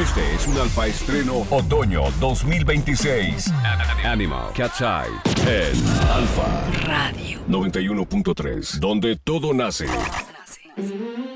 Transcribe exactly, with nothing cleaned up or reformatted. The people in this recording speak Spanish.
Este es un Alfa Estreno Otoño dos mil veintiséis. Animal, Cat's Eye, en Alfa Radio noventa y uno punto tres, donde todo nace.